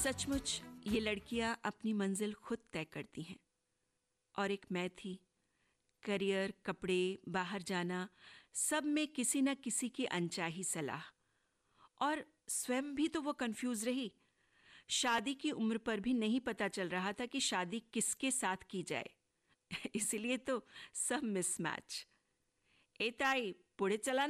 सचमुच ये लड़कियां अपनी मंजिल खुद तय करती हैं, और एक मैं थी, करियर, कपड़े, बाहर जाना, सब में किसी न किसी की अनचाही सलाह। और स्वयं भी तो वो कंफ्यूज रही। शादी की उम्र पर भी नहीं पता चल रहा था कि शादी किसके साथ की जाए। इसीलिए तो सब मिसमैच। ए ताई, पुढे चला